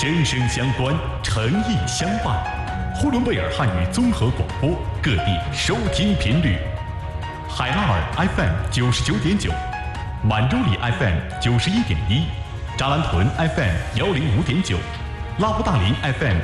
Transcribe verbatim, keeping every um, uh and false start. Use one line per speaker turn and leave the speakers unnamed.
声声相关，诚意相伴。呼伦贝尔汉语综合广播，各地收听频率：海拉尔 F M 九十九点九，满洲里 F M 九十一点一，扎兰屯 F M 幺零五点九，拉布大林 F M